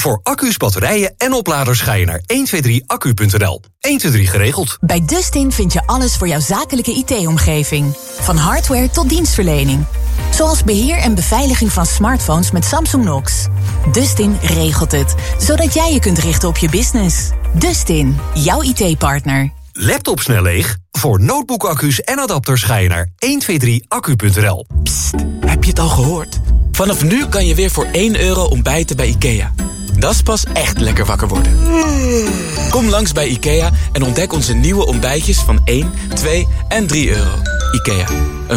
Voor accu's, batterijen en opladers ga je naar 123accu.nl. 123 geregeld. Bij Dustin vind je alles voor jouw zakelijke IT-omgeving. Van hardware tot dienstverlening. Zoals beheer en beveiliging van smartphones met Samsung Knox. Dustin regelt het, zodat jij je kunt richten op je business. Dustin, jouw IT-partner. Laptop snel leeg? Voor notebookaccu's en adapters ga je naar 123accu.nl. Psst, heb je het al gehoord? Vanaf nu kan je weer voor €1 ontbijten bij IKEA. Dat is pas echt lekker wakker worden. Kom langs bij IKEA en ontdek onze nieuwe ontbijtjes van 1, 2 en €3. IKEA.